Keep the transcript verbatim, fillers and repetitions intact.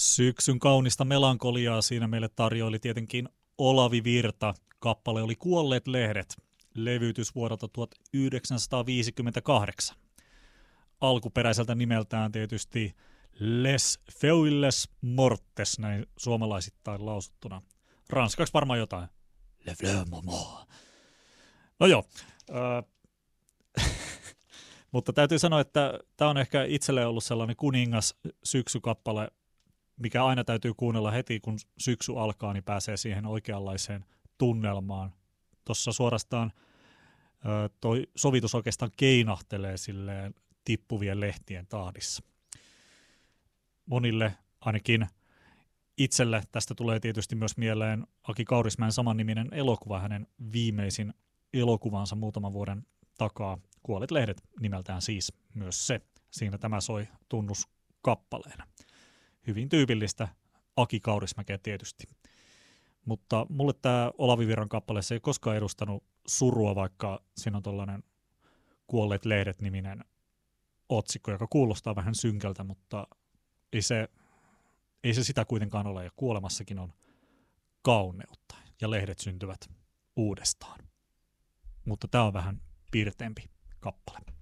Syksyn kaunista melankoliaa siinä meille tarjoili tietenkin Olavi Virta. Kappale oli Kuolleet lehdet, levytys vuodelta tuhatyhdeksänsataaviisikymmentäkahdeksan. Alkuperäiseltä nimeltään tietysti Les Feuilles Mortes, näin suomalaisittain lausuttuna. Ranskaksi varmaan jotain. Le Fleur Momo. No joo. Äh, mutta täytyy sanoa, että tämä on ehkä itselle ollut sellainen kuningas syksykappale, mikä aina täytyy kuunnella heti, kun syksy alkaa, niin pääsee siihen oikeanlaiseen tunnelmaan. Tuossa suorastaan ö, toi sovitus oikeastaan keinahtelee silleen tippuvien lehtien tahdissa. Monille, ainakin itselle, tästä tulee tietysti myös mieleen Aki Kaurismäen samanniminen elokuva, hänen viimeisin elokuvansa muutaman vuoden takaa. Kuolleet lehdet nimeltään siis myös se. Siinä tämä soi tunnuskappaleena. Hyvin tyypillistä Aki Kaurismäkeä tietysti. Mutta mulle tämä Olavi Virran kappale se ei koskaan edustanut surua, vaikka siinä on tuollainen Kuolleet lehdet-niminen otsikko, joka kuulostaa vähän synkältä, mutta ei se, ei se sitä kuitenkaan ole. Ja kuolemassakin on kauneutta ja lehdet syntyvät uudestaan. Mutta tämä on vähän piirteempi kappale.